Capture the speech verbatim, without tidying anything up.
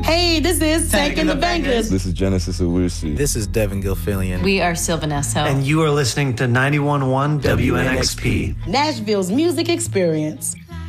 Hey, this is Taking the Bangers. This is Genesis Owusu. This is Devin Gilfillian. We are Sylvan Esso. And you are listening to ninety-one point one W N X P. Nashville's music experience.